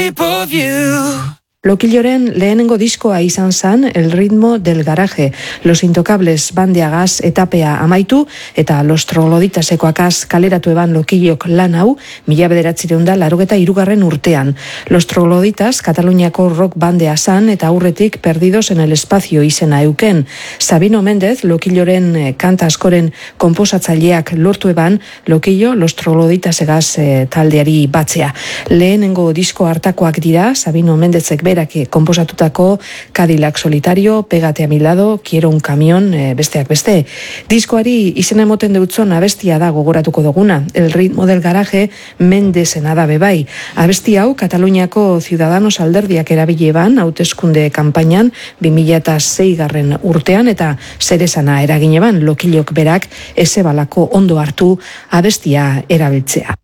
Lokilloren lehenengo diskoa izan zan El ritmo del garaje, Los Intocables bandeagaz etapea amaitu eta Los Trogloditasekoakaz kaleratu eban Lokillok lan hau 1983 urtean. Los Trogloditas Kataluniako rock bandea zan eta aurretik Perdidos en el espacio izena euken. Sabino Mendez Lokilloren kanta askoren konposatzaileak lortu eban Lokillo Los Trogloditasegaz taldeari batzea. Lehenengo disko hartakoak dira Sabino Mendezek berak konposatutako Cadillac Solitario, Pégate a mi lado, Quiero un camión, besteak beste. Diskoari izena emoten deutzon abestia da gogoratuko duguna. El ritmo del garaje Mendezena da bebai. Abesti hau Kataluniako Ciudadanos alderdiak erabili eban hauteskunde kanpainan 2006 urtean eta zeresana eragin eban Lokillok berak ezebalako ondo hartu abestia erabiltzea.